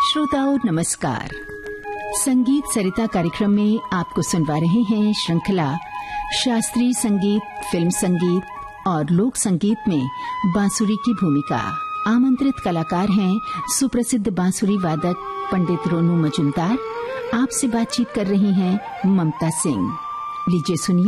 श्रोताओं नमस्कार। संगीत सरिता कार्यक्रम में आपको सुनवा रहे हैं श्रृंखला शास्त्रीय संगीत, फिल्म संगीत और लोक संगीत में बांसुरी की भूमिका। आमंत्रित कलाकार हैं सुप्रसिद्ध बांसुरी वादक पंडित रोनू मजूमदार। आपसे बातचीत कर रही हैं ममता सिंह। लीजिए सुनिए